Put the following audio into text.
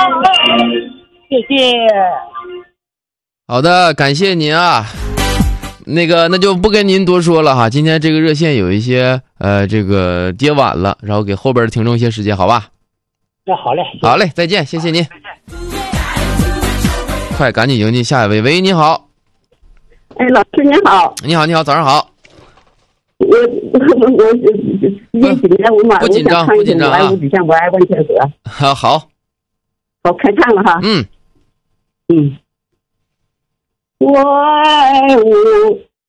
谢谢。 好的，感谢您啊。那就不跟您多说了哈。今天这个热线有一些这个接晚了，然后给后边的听众一些时间，好吧？ 那好嘞， 好嘞，再见，谢谢您。快赶紧迎接下一位。喂，你好。 哎，老师你好。 你好，你好，早上好。 我不紧张，不紧张啊。 我爱问天河。 好， 我开唱了哈。 嗯。 我爱